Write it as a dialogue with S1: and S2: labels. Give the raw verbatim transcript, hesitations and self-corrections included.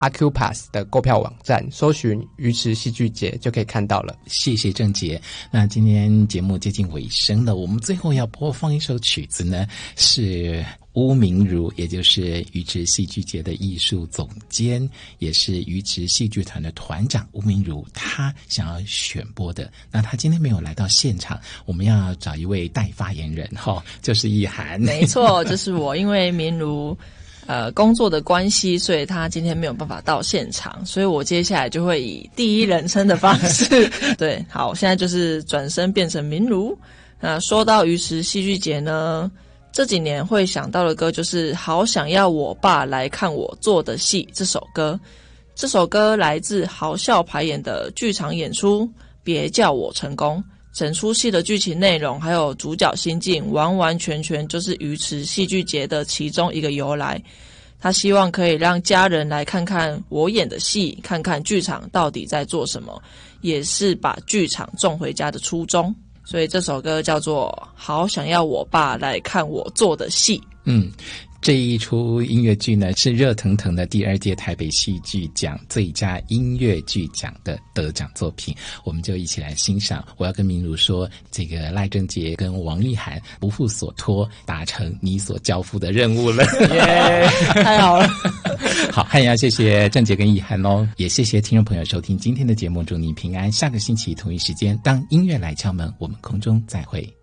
S1: Acupass 的购票网站搜寻鱼池戏剧节就可以看到了。
S2: 谢谢郑杰。那今天节目接近尾声了，我们最后要播放一首曲子呢，是巫明如，也就是鱼池戏剧节的艺术总监，也是鱼池戏剧团的团长巫明如，他想要选播的。那他今天没有来到现场，我们要找一位代发言人哈、哦，就是意涵。
S3: 没错，就是我，因为明如呃工作的关系，所以他今天没有办法到现场，所以我接下来就会以第一人称的方式对，好，现在就是转身变成明如。那说到鱼池戏剧节呢，这几年会想到的歌就是好想要我爸来看我做的戏这首歌。这首歌来自豪笑排演的剧场演出别叫我成功，整出戏的剧情内容还有主角心境完完全全就是鱼池戏剧节的其中一个由来。他希望可以让家人来看看我演的戏，看看剧场到底在做什么，也是把剧场送回家的初衷。所以这首歌叫做好想要我爸来看我做的戏。
S2: 嗯，这一出音乐剧呢是热腾腾的第二届台北戏剧奖最佳音乐剧奖的得奖作品，我们就一起来欣赏。我要跟明如说，这个赖正杰跟王意涵不负所托，达成你所交付的任务了。
S3: 耶、yeah, 太好了。
S2: 好，还要谢谢正杰跟意涵哦，也谢谢听众朋友收听今天的节目，祝您平安。下个星期同一时间，当音乐来敲门，我们空中再会。